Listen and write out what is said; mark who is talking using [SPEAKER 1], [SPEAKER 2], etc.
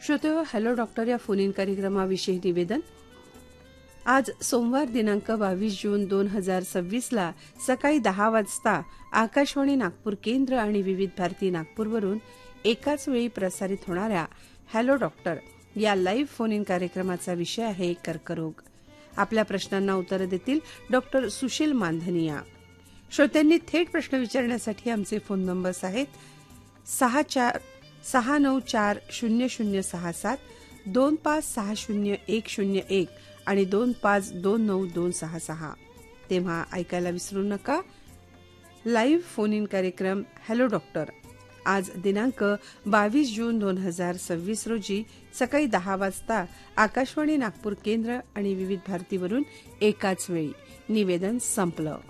[SPEAKER 1] श्रोतेहो, hello doctor या phone in कार्यक्रमाविषयी निवेदन. आज सोमवार दिनांक 22 जून 2026 सकाळी 10 वाजता आकाशवाणी नागपूर केंद्र आणि विविध भारती नागपूरवरून एकाच वेळी प्रसारित होणाऱ्या हॅलो डॉक्टर या लाईव्ह फोन इन कार्यक्रमाचा विषय आहे कर्करोग. आपल्या प्रश्नांना उत्तरं देतील डॉक्टर सुशील मानधनिया. श्रोत्यांनी थेट प्रश्न विचारण्यासाठी आमचे फोन नंबर्स आहेत 6940067, 25601001 आणि 25292266. तेव्हा ऐकायला विसरू नका. लाईव्ह फोन इन कार्यक्रम हॅलो डॉक्टर आज दिनांक 22 जून 2026 रोजी सकाळी 10 वाजता आकाशवाणी नागपूर केंद्र आणि विविध भारतीवरून एकाच वेळी. निवेदन संपलं.